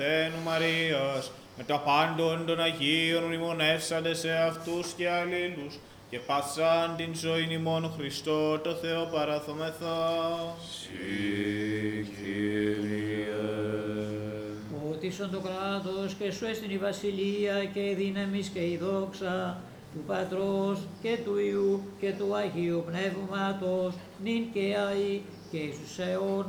Παρθένου Μαρίας, με τα πάντων των Αγίων μνημονεύσαντε σε αυτούς και αλλήλους, και πάσαν την ζωήν ημών Χριστό το Θεό παραθομεθά. Συ, Κύριε. Ότισον το κράτος και σου έστειν η βασιλεία και η δύναμις και η δόξα του Πατρός και του Υιού και του Αγίου Πνεύματος, νυν και αεί και εις τους αιώνας